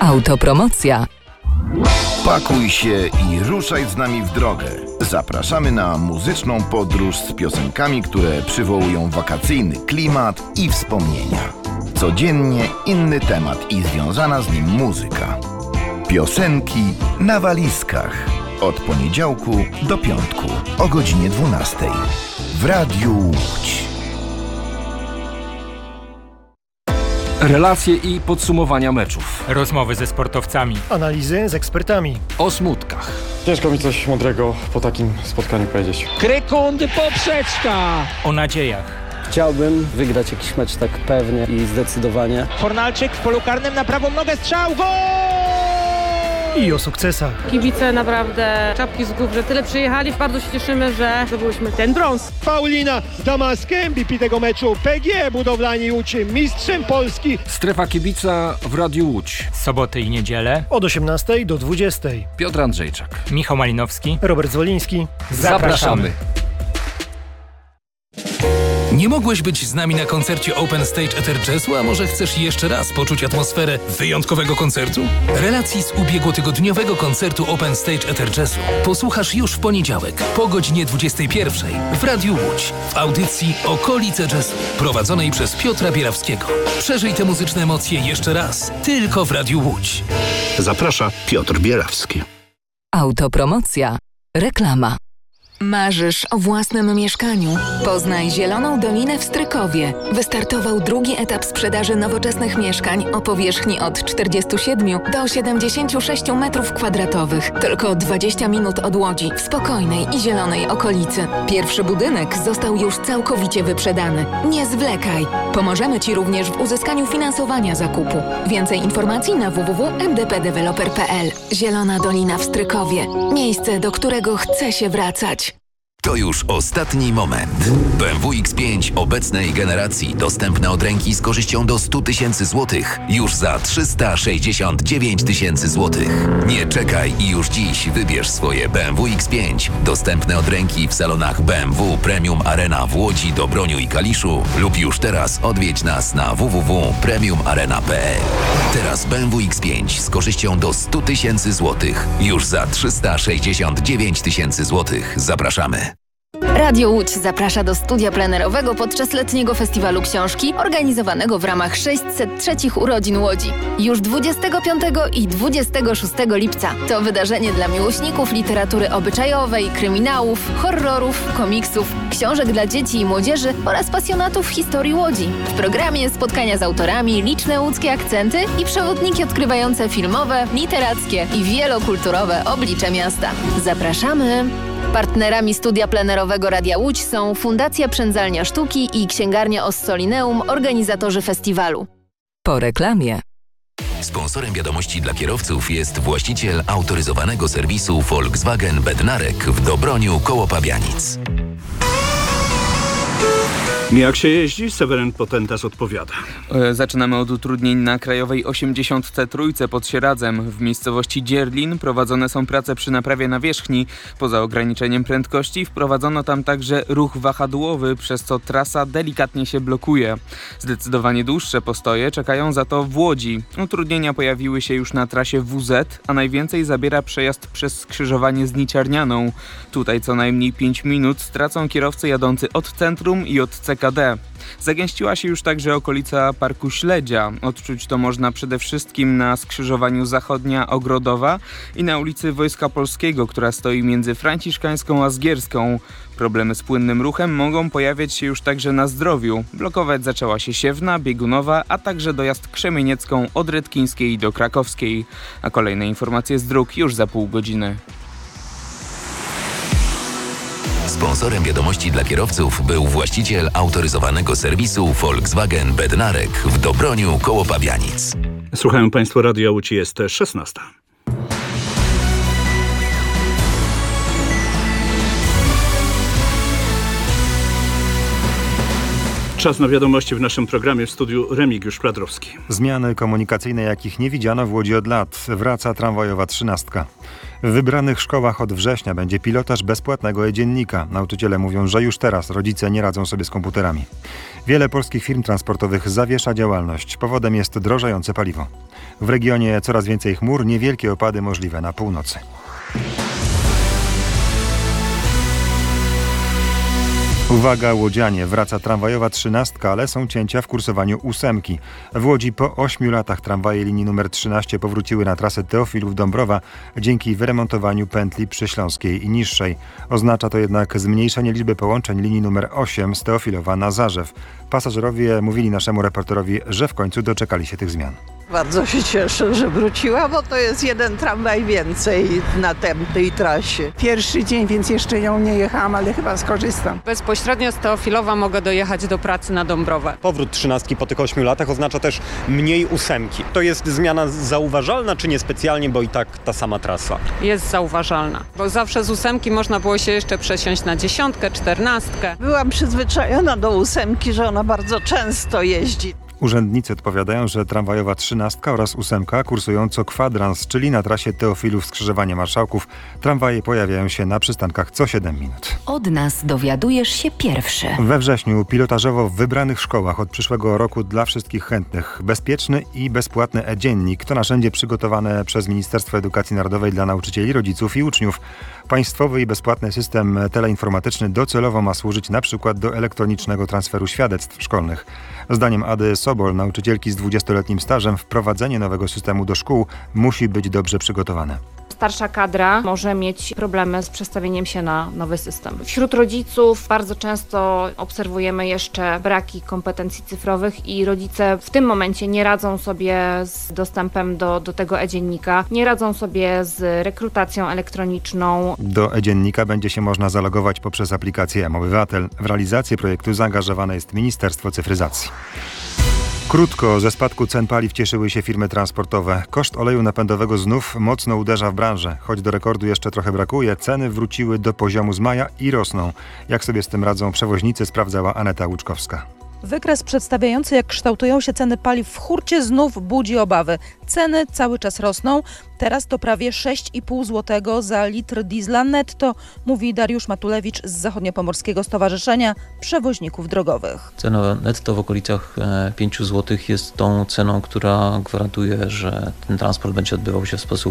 Autopromocja. Pakuj się i ruszaj z nami w drogę. Zapraszamy na muzyczną podróż z piosenkami, które przywołują wakacyjny klimat i wspomnienia. Codziennie inny temat i związana z nim muzyka. Piosenki na walizkach. Od poniedziałku do piątku o godzinie 12 w Radiu Łódź. Relacje i podsumowania meczów. Rozmowy ze sportowcami. Analizy z ekspertami. O smutkach. Ciężko mi coś mądrego po takim spotkaniu powiedzieć. Krykundy poprzeczka! O nadziejach. Chciałbym wygrać jakiś mecz tak pewnie i zdecydowanie. Fornalczyk w polu karnym na prawą nogę, strzał, gol! I o sukcesach. Kibice naprawdę czapki z głów, że tyle przyjechali. Bardzo się cieszymy, że zdobyliśmy ten brąz. Paulina Damaskę, MVP tego meczu. PGE Budowlani Łódź, mistrzem Polski. Strefa kibica w Radiu Łódź. Soboty i niedzielę. Od 18 do 20. Piotr Andrzejczak. Michał Malinowski. Robert Zwoliński. Zapraszamy. Nie mogłeś być z nami na koncercie Open Stage Ether Jazzu, a może chcesz jeszcze raz poczuć atmosferę wyjątkowego koncertu? Relacji z ubiegłotygodniowego koncertu Open Stage Ether Jazzu posłuchasz już w poniedziałek po godzinie 21 w Radiu Łódź w audycji Okolice Jazzu prowadzonej przez Piotra Bierawskiego. Przeżyj te muzyczne emocje jeszcze raz, tylko w Radiu Łódź. Zaprasza Piotr Bierawski. Autopromocja. Reklama. Marzysz o własnym mieszkaniu? Poznaj Zieloną Dolinę w Strykowie. Wystartował drugi etap sprzedaży nowoczesnych mieszkań o powierzchni od 47 do 76 m2. Tylko 20 minut od Łodzi, w spokojnej i zielonej okolicy. Pierwszy budynek został już całkowicie wyprzedany. Nie zwlekaj! Pomożemy Ci również w uzyskaniu finansowania zakupu. Więcej informacji na www.mdpdeveloper.pl. Zielona Dolina w Strykowie. Miejsce, do którego chce się wracać. To już ostatni moment. BMW X5 obecnej generacji dostępne od ręki z korzyścią do 100 000 złotych już za 369 000 złotych. Nie czekaj i już dziś wybierz swoje BMW X5 dostępne od ręki w salonach BMW Premium Arena w Łodzi, Dobroniu i Kaliszu lub już teraz odwiedź nas na www.premiumarena.pl. Teraz BMW X5 z korzyścią do 100 000 złotych już za 369 000 złotych. Zapraszamy. Radio Łódź zaprasza do studia plenerowego podczas letniego festiwalu książki organizowanego w ramach 603 urodzin Łodzi. Już 25 i 26 lipca. To wydarzenie dla miłośników literatury obyczajowej, kryminałów, horrorów, komiksów, książek dla dzieci i młodzieży oraz pasjonatów historii Łodzi. W programie spotkania z autorami, liczne łódzkie akcenty i przewodniki odkrywające filmowe, literackie i wielokulturowe oblicze miasta. Zapraszamy! Partnerami studia plenerowego Radia Łódź są Fundacja Przędzalnia Sztuki i Księgarnia Ossolineum, organizatorzy festiwalu. Po reklamie. Sponsorem wiadomości dla kierowców jest właściciel autoryzowanego serwisu Volkswagen Bednarek w Dobroniu koło Pabianic. Jak się jeździ? Seweryn Potentas odpowiada. Zaczynamy od utrudnień na krajowej 83 pod Sieradzem. W miejscowości Dzierlin prowadzone są prace przy naprawie nawierzchni. Poza ograniczeniem prędkości wprowadzono tam także ruch wahadłowy, przez co trasa delikatnie się blokuje. Zdecydowanie dłuższe postoje czekają za to w Łodzi. Utrudnienia pojawiły się już na trasie WZ, a najwięcej zabiera przejazd przez skrzyżowanie z Niciarnianą. Tutaj co najmniej 5 minut stracą kierowcy jadący od centrum i od CKD. Zagęściła się już także okolica Parku Śledzia. Odczuć to można przede wszystkim na skrzyżowaniu Zachodnia Ogrodowa i na ulicy Wojska Polskiego, która stoi między Franciszkańską a Zgierską. Problemy z płynnym ruchem mogą pojawiać się już także na Zdrowiu. Blokować zaczęła się Siewna, Biegunowa, a także dojazd Krzemieniecką od Redkińskiej do Krakowskiej. A kolejne informacje z dróg już za pół godziny. Sponsorem wiadomości dla kierowców był właściciel autoryzowanego serwisu Volkswagen Bednarek w Dobroniu koło Pabianic. Słuchają Państwo Radia Łódź, jest 16. Czas na wiadomości w naszym programie, w studiu Remigiusz Pladrowski. Zmiany komunikacyjne, jakich nie widziano w Łodzi od lat. Wraca tramwajowa 13. W wybranych szkołach od września będzie pilotaż bezpłatnego e-dziennika. Nauczyciele mówią, że już teraz rodzice nie radzą sobie z komputerami. Wiele polskich firm transportowych zawiesza działalność. Powodem jest drożejące paliwo. W regionie coraz więcej chmur, niewielkie opady możliwe na północy. Uwaga łodzianie, wraca tramwajowa 13, ale są cięcia w kursowaniu 8. W Łodzi po 8 latach tramwaje linii numer 13 powróciły na trasę Teofilów-Dąbrowa dzięki wyremontowaniu pętli przyśląskiej i niższej. Oznacza to jednak zmniejszenie liczby połączeń linii numer 8 z Teofilowa na Zarzew. Pasażerowie mówili naszemu reporterowi, że w końcu doczekali się tych zmian. Bardzo się cieszę, że wróciła, bo to jest jeden tramwaj więcej na tej trasie. Pierwszy dzień, więc jeszcze nią nie jechałam, ale chyba skorzystam. Bezpośrednio z Teofilowa mogę dojechać do pracy na Dąbrowę. Powrót 13 po tych 8 latach oznacza też mniej 8. To jest zmiana zauważalna, czy niespecjalnie, bo i tak ta sama trasa? Jest zauważalna, bo zawsze z 8 można było się jeszcze przesiąść na 10, 14. Byłam przyzwyczajona do 8, że ona bardzo często jeździ. Urzędnicy odpowiadają, że tramwajowa 13 oraz 8 kursują co kwadrans, czyli na trasie Teofilów skrzyżowanie Marszałków. Tramwaje pojawiają się na przystankach co 7 minut. Od nas dowiadujesz się pierwszy. We wrześniu pilotażowo w wybranych szkołach od przyszłego roku dla wszystkich chętnych bezpieczny i bezpłatny e-dziennik. To narzędzie przygotowane przez Ministerstwo Edukacji Narodowej dla nauczycieli, rodziców i uczniów. Państwowy i bezpłatny system teleinformatyczny docelowo ma służyć na przykład do elektronicznego transferu świadectw szkolnych. Zdaniem Ady Sobol, nauczycielki z 20-letnim stażem, wprowadzenie nowego systemu do szkół musi być dobrze przygotowane. Starsza kadra może mieć problemy z przestawieniem się na nowy system. Wśród rodziców bardzo często obserwujemy jeszcze braki kompetencji cyfrowych i rodzice w tym momencie nie radzą sobie z dostępem do tego e-dziennika, nie radzą sobie z rekrutacją elektroniczną. Do e-dziennika będzie się można zalogować poprzez aplikację mObywatel. W realizację projektu zaangażowane jest Ministerstwo Cyfryzacji. Krótko, ze spadku cen paliw cieszyły się firmy transportowe. Koszt oleju napędowego znów mocno uderza w branżę. Choć do rekordu jeszcze trochę brakuje, ceny wróciły do poziomu z maja i rosną. Jak sobie z tym radzą przewoźnicy, sprawdzała Aneta Łuczkowska. Wykres przedstawiający, jak kształtują się ceny paliw w hurcie, znów budzi obawy. Ceny cały czas rosną. Teraz to prawie 6,5 zł za litr diesla netto, mówi Dariusz Matulewicz z Zachodniopomorskiego Stowarzyszenia Przewoźników Drogowych. Cena netto w okolicach 5 zł jest tą ceną, która gwarantuje, że ten transport będzie odbywał się w sposób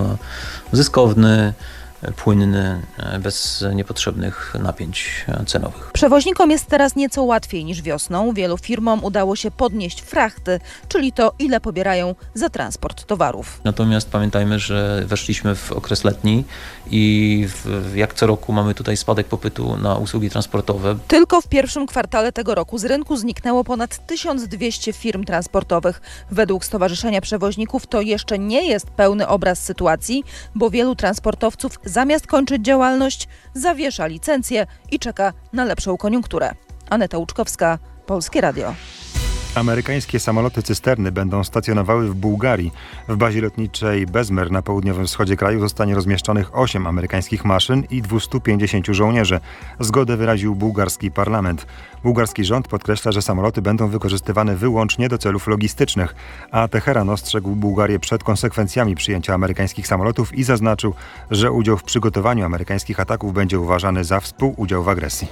zyskowny, płynny, bez niepotrzebnych napięć cenowych. Przewoźnikom jest teraz nieco łatwiej niż wiosną. Wielu firmom udało się podnieść frachty, czyli to, ile pobierają za transport towarów. Natomiast pamiętajmy, że weszliśmy w okres letni i jak co roku mamy tutaj spadek popytu na usługi transportowe. Tylko w pierwszym kwartale tego roku z rynku zniknęło ponad 1200 firm transportowych. Według Stowarzyszenia Przewoźników to jeszcze nie jest pełny obraz sytuacji, bo wielu transportowców zamiast kończyć działalność, zawiesza licencję i czeka na lepszą koniunkturę. Aneta Łuczkowska, Polskie Radio. Amerykańskie samoloty cysterny będą stacjonowały w Bułgarii. W bazie lotniczej Bezmer na południowym wschodzie kraju zostanie rozmieszczonych 8 amerykańskich maszyn i 250 żołnierzy. Zgodę wyraził bułgarski parlament. Bułgarski rząd podkreśla, że samoloty będą wykorzystywane wyłącznie do celów logistycznych, a Teheran ostrzegł Bułgarię przed konsekwencjami przyjęcia amerykańskich samolotów i zaznaczył, że udział w przygotowaniu amerykańskich ataków będzie uważany za współudział w agresji.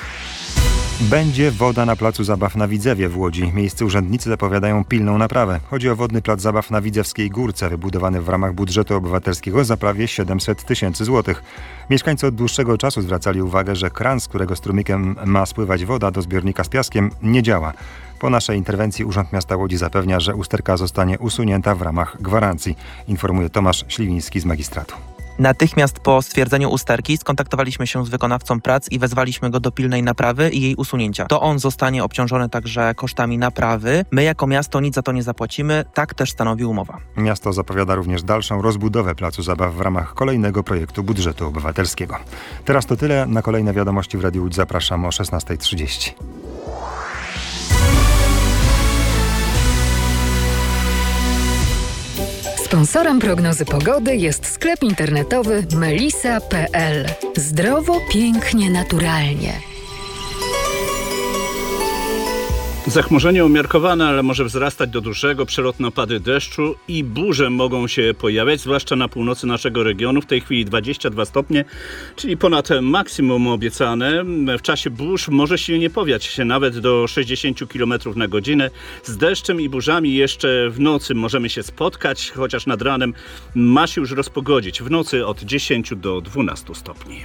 Będzie woda na placu zabaw na Widzewie w Łodzi. Miejscy urzędnicy zapowiadają pilną naprawę. Chodzi o wodny plac zabaw na Widzewskiej Górce, wybudowany w ramach budżetu obywatelskiego za prawie 700 tysięcy złotych. Mieszkańcy od dłuższego czasu zwracali uwagę, że kran, z którego strumykiem ma spływać woda do zbiornika z piaskiem, nie działa. Po naszej interwencji Urząd Miasta Łodzi zapewnia, że usterka zostanie usunięta w ramach gwarancji, informuje Tomasz Śliwiński z magistratu. Natychmiast po stwierdzeniu usterki skontaktowaliśmy się z wykonawcą prac i wezwaliśmy go do pilnej naprawy i jej usunięcia. To on zostanie obciążony także kosztami naprawy. My jako miasto nic za to nie zapłacimy, tak też stanowi umowa. Miasto zapowiada również dalszą rozbudowę placu zabaw w ramach kolejnego projektu budżetu obywatelskiego. Teraz to tyle. Na kolejne wiadomości w Radiu Łódź zapraszam o 16:30. Sponsorem prognozy pogody jest sklep internetowy melisa.pl. Zdrowo, pięknie, naturalnie. Zachmurzenie umiarkowane, ale może wzrastać do dużego, przelotne opady deszczu i burze mogą się pojawiać, zwłaszcza na północy naszego regionu. W tej chwili 22 stopnie, czyli ponad maksimum obiecane. W czasie burz może silnie powiać się nawet do 60 km na godzinę. Z deszczem i burzami jeszcze w nocy możemy się spotkać, chociaż nad ranem ma się już rozpogodzić. W nocy od 10 do 12 stopni.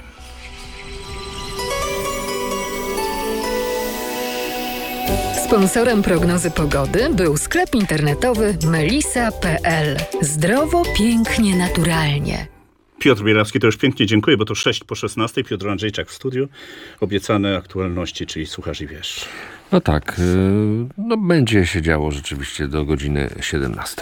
Sponsorem prognozy pogody był sklep internetowy melisa.pl. Zdrowo, pięknie, naturalnie. Piotr Bierawski, to już pięknie dziękuję, bo to 6 po 16. Piotr Andrzejczak w studiu. Obiecane aktualności, czyli słuchasz i wiesz. No tak, będzie się działo rzeczywiście do godziny 17.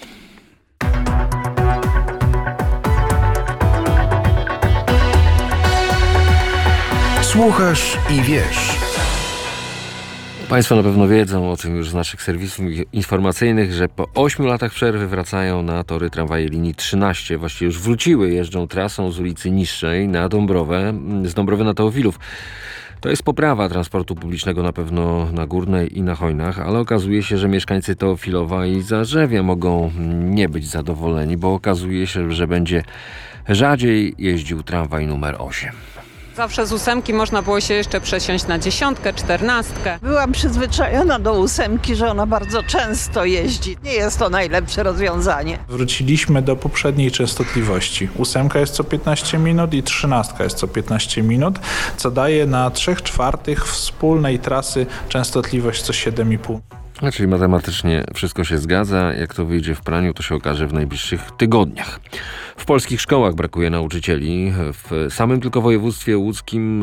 Słuchasz i wiesz. Państwo na pewno wiedzą o tym już z naszych serwisów informacyjnych, że po 8 latach przerwy wracają na tory tramwaje linii 13. Właściwie już wróciły, jeżdżą trasą z ulicy Niższej na Dąbrowę, z Dąbrowy na Teofilów. To jest poprawa transportu publicznego na pewno na Górnej i na Chojnach, ale okazuje się, że mieszkańcy Teofilowa i Zarzewia mogą nie być zadowoleni, bo okazuje się, że będzie rzadziej jeździł tramwaj numer 8. Zawsze z 8 można było się jeszcze przesiąść na 10, 14. Byłam przyzwyczajona do 8, że ona bardzo często jeździ. Nie jest to najlepsze rozwiązanie. Wróciliśmy do poprzedniej częstotliwości. 8 jest co 15 minut i 13 jest co 15 minut, co daje na 3/4 wspólnej trasy częstotliwość co 7,5. Czyli matematycznie wszystko się zgadza. Jak to wyjdzie w praniu, to się okaże w najbliższych tygodniach. W polskich szkołach brakuje nauczycieli. W samym tylko województwie łódzkim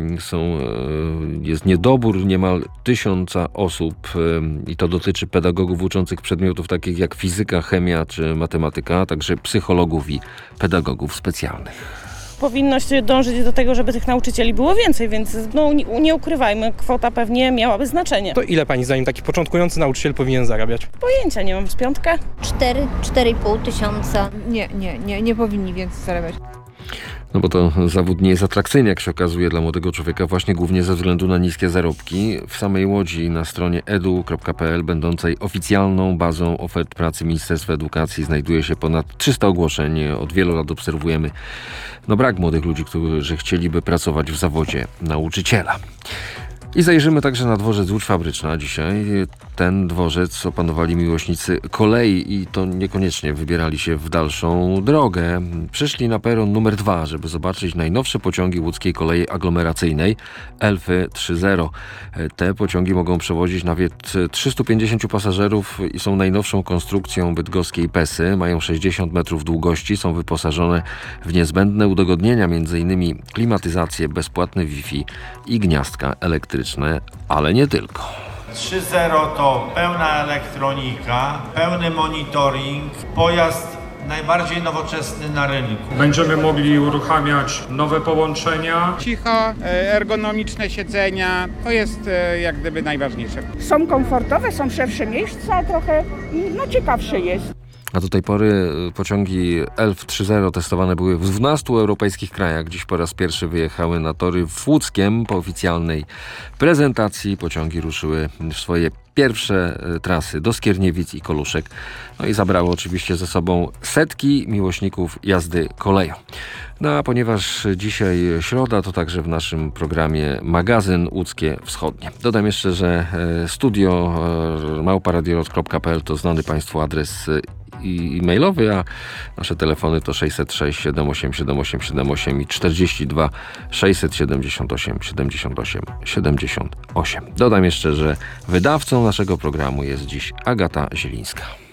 jest niedobór niemal 1000 osób i to dotyczy pedagogów uczących przedmiotów takich jak fizyka, chemia czy matematyka, a także psychologów i pedagogów specjalnych. Powinno się dążyć do tego, żeby tych nauczycieli było więcej, więc nie ukrywajmy, kwota pewnie miałaby znaczenie. To ile pani zdaniem taki początkujący nauczyciel powinien zarabiać? Pojęcia nie mam, z 5? 4,5 tysiąca. Nie powinni więcej zarabiać. No bo to zawód nie jest atrakcyjny, jak się okazuje, dla młodego człowieka, właśnie głównie ze względu na niskie zarobki. W samej Łodzi na stronie edu.pl, będącej oficjalną bazą ofert pracy Ministerstwa Edukacji, znajduje się ponad 300 ogłoszeń. Od wielu lat obserwujemy brak młodych ludzi, którzy chcieliby pracować w zawodzie nauczyciela. I zajrzymy także na dworzec Łódź Fabryczna dzisiaj. Ten dworzec opanowali miłośnicy kolei i to niekoniecznie wybierali się w dalszą drogę. Przyszli na peron numer 2, żeby zobaczyć najnowsze pociągi łódzkiej kolei aglomeracyjnej Elfy 3.0. Te pociągi mogą przewozić nawet 350 pasażerów i są najnowszą konstrukcją bydgoskiej Pesy. Mają 60 metrów długości, są wyposażone w niezbędne udogodnienia, m.in. klimatyzację, bezpłatny Wi-Fi i gniazdka elektryczne, ale nie tylko. 3.0 to pełna elektronika, pełny monitoring, pojazd najbardziej nowoczesny na rynku. Będziemy mogli uruchamiać nowe połączenia. Cicho, ergonomiczne siedzenia, to jest jak gdyby najważniejsze. Są komfortowe, są szersze miejsca, trochę ciekawsze jest. A do tej pory pociągi Elf 3.0 testowane były w 12 europejskich krajach. Dziś po raz pierwszy wyjechały na tory w Łódzkiem. Po oficjalnej prezentacji pociągi ruszyły w swoje pierwsze trasy do Skierniewic i Koluszek. No i zabrało oczywiście ze sobą setki miłośników jazdy koleją. No a ponieważ dzisiaj środa, to także w naszym programie magazyn Łódzkie Wschodnie. Dodam jeszcze, że studio @radiolot.pl to znany Państwu adres e-mailowy, a nasze telefony to 606 78 78 78 i 42 678 78 78. Dodam jeszcze, że wydawcą naszego programu jest dziś Agata Zielińska.